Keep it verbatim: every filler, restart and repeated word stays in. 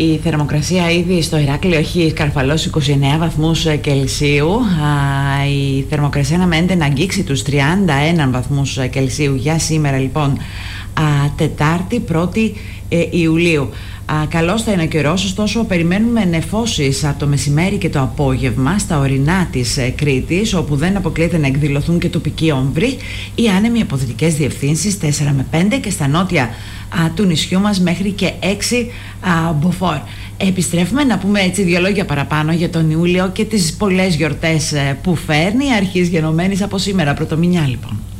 Η θερμοκρασία ήδη στο Ηράκλειο έχει καρφαλώσει είκοσι εννέα βαθμούς Κελσίου. Η θερμοκρασία αναμένεται να αγγίξει τους τριάντα ένα βαθμούς Κελσίου για σήμερα, λοιπόν, Τετάρτη πρώτη Ιουλίου. Καλώς θα είναι ο καιρός, ωστόσο περιμένουμε νεφώσεις από το μεσημέρι και το απόγευμα στα ορεινά της Κρήτης, όπου δεν αποκλείεται να εκδηλωθούν και τοπικοί όμβροι ή άνεμοι από δυτικές διευθύνσεις τέσσερα με πέντε και στα νότια α, του νησιού μας μέχρι και έξι α, μποφόρ. Επιστρέφουμε να πούμε έτσι δύο λόγια παραπάνω για τον Ιούλιο και τις πολλές γιορτές που φέρνει, αρχής γενομένης από σήμερα, πρωτομηνιά λοιπόν.